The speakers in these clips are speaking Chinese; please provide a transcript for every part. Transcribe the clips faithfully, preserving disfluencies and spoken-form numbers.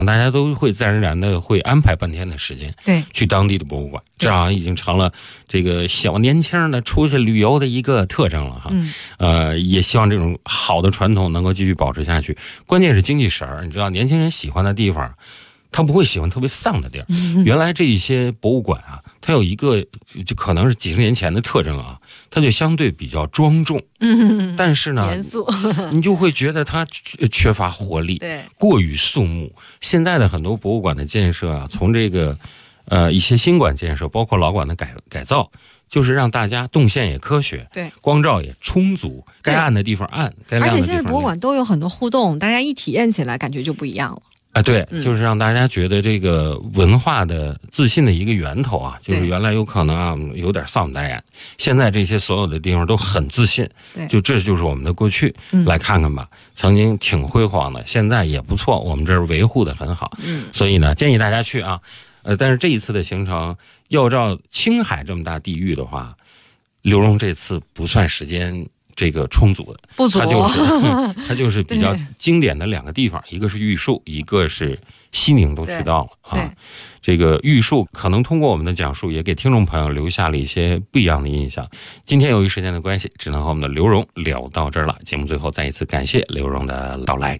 大家都会自然而然的会安排半天的时间， 对， 去当地的博物馆，这好像已经成了这个小年轻的出去旅游的一个特征了哈。 嗯， 呃，也希望这种好的传统能够继续保持下去。关键是精气神儿，你知道，年轻人喜欢的地方，他不会喜欢特别丧的地儿。原来这一些博物馆啊，它有一个就可能是几十年前的特征啊，它就相对比较庄重， 嗯， 但是呢， 严肃， 你就会觉得它缺乏活力， 对， 过于肃穆。现在的很多博物馆的建设啊，从这个呃一些新馆建设，包括老馆的改改造，就是让大家动线也科学， 对， 光照也充足，该暗的地方暗，该亮的地方亮。 而且现在博物馆都有很多互动，大家一体验起来感觉就不一样了。 啊，对，就是让大家觉得这个文化的自信的一个源头啊，就是原来有可能啊有点丧呆，现在这些所有的地方都很自信， 对， 就这就是我们的过去， 嗯、 来看看吧，曾经挺辉煌的，现在也不错，我们这儿维护的很好， 嗯， 所以呢，建议大家去啊，呃，但是这一次的行程要照青海这么大地域的话，刘荣这次不算时间这个充足的， 不足， 它就是它就是比较经典的两个地方，一个是玉树，一个是西宁，都去到了啊。这个玉树可能通过我们的讲述，也给听众朋友留下了一些不一样的印象。今天由于时间的关系，只能和我们的刘荣聊到这儿了。节目最后再一次感谢刘荣的到来。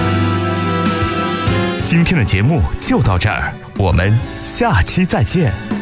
今天的节目就到这儿，我们下期再见。